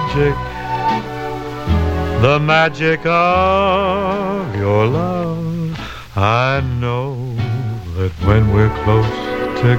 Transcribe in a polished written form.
magic of your love. I know that when we're close,